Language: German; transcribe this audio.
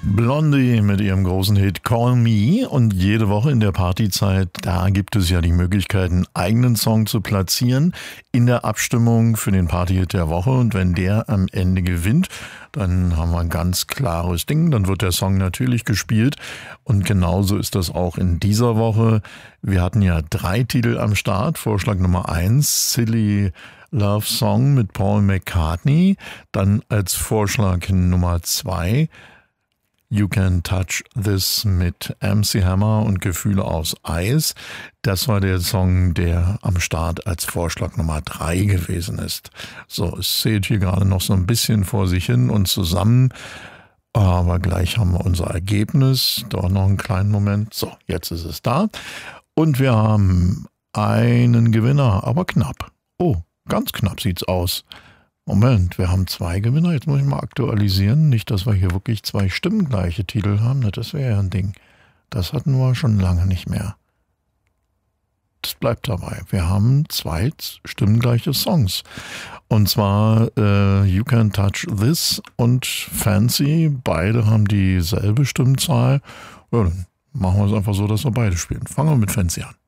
Blondie mit ihrem großen Hit Call Me, und jede Woche in der Partyzeit, da gibt es ja die Möglichkeit, einen eigenen Song zu platzieren in der Abstimmung für den Partyhit der Woche, und wenn der am Ende gewinnt, dann haben wir ein ganz klares Ding, dann wird der Song natürlich gespielt, und genauso ist das auch in dieser Woche. Wir hatten ja 3 Titel am Start. Vorschlag Nummer 1, Silly Love Song mit Paul McCartney, dann als Vorschlag Nummer 2 You Can Touch This mit MC Hammer und Gefühle aus Eis. Das war der Song, der am Start als Vorschlag Nummer 3 gewesen ist. So, es zählt hier gerade noch so ein bisschen vor sich hin und zusammen, aber gleich haben wir unser Ergebnis. Dauert noch einen kleinen Moment. So, jetzt ist es da. Und wir haben einen Gewinner, aber knapp. Oh, ganz knapp sieht's aus. Moment, wir haben 2 Gewinner. Jetzt muss ich mal aktualisieren. Nicht, dass wir hier wirklich 2 stimmengleiche Titel haben. Das wäre ja ein Ding. Das hatten wir schon lange nicht mehr. Das bleibt dabei. Wir haben 2 stimmengleiche Songs. Und zwar You Can Touch This und Fancy. Beide haben dieselbe Stimmzahl. Ja, dann machen wir es einfach so, dass wir beide spielen. Fangen wir mit Fancy an.